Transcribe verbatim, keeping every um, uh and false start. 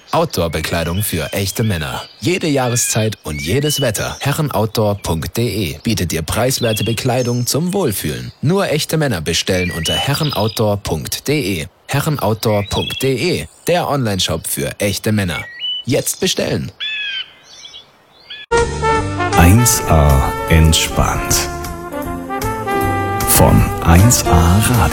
Outdoor-Bekleidung für echte Männer. Jede Jahreszeit und jedes Wetter. herrenoutdoor punkt de bietet dir preiswerte Bekleidung zum Wohlfühlen. Nur echte Männer bestellen unter herrenoutdoor punkt de. herrenoutdoor punkt de, der Onlineshop für echte Männer. Jetzt bestellen. eins A entspannt. Von eins A Radio.